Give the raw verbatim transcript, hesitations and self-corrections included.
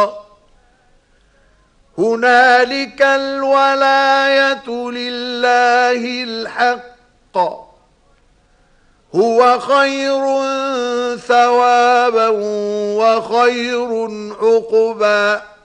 هنالك الولاية لله الحق هو خير ثوابا وخير عقبا.